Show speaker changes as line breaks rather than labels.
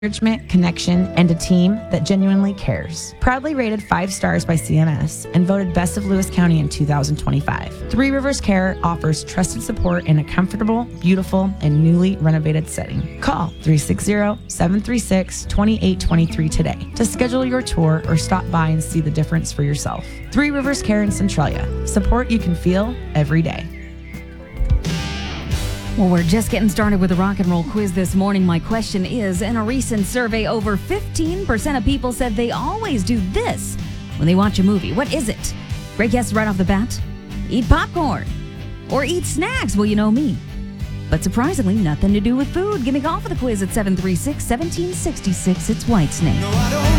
encouragement, connection, and a team that genuinely cares. Proudly rated 5 stars by CMS and voted Best of Lewis County in 2025. Three Rivers Care offers trusted support in a comfortable, beautiful, and newly renovated setting. Call 360-736-2823 today to schedule your tour or stop by and see the difference for yourself. Three Rivers Care in Centralia. Support you can feel every day.
Well, we're just getting started with the rock and roll quiz this morning. My question is, in a recent survey, over 15% of people said they always do this when they watch a movie. What is it? Great guess right off the bat. Eat popcorn. Or eat snacks. Well, you know me. But surprisingly, nothing to do with food. Give me a call for the quiz at 736-1766. It's Whitesnake.
No, I don't